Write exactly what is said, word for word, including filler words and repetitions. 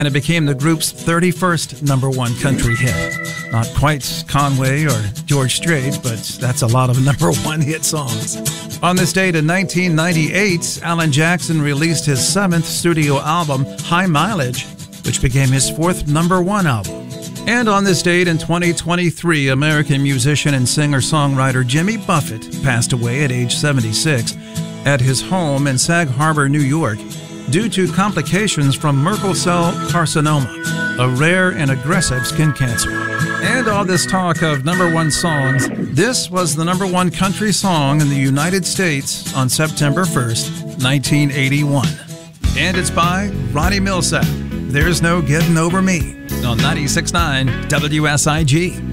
and it became the group's thirty-first number one country hit. Not quite Conway or George Strait, but that's a lot of number one hit songs. On this date in nineteen ninety-eight, Alan Jackson released his seventh studio album, High Mileage, which became his fourth number one album. And on this date in twenty twenty-three, American musician and singer-songwriter Jimmy Buffett passed away at age seventy-six at his home in Sag Harbor, New York, due to complications from Merkel cell carcinoma, a rare and aggressive skin cancer. And all this talk of number one songs, this was the number one country song in the United States on September first, nineteen eighty-one. And it's by Ronnie Milsap. There's No Getting Over Me on ninety-six point nine W S I G.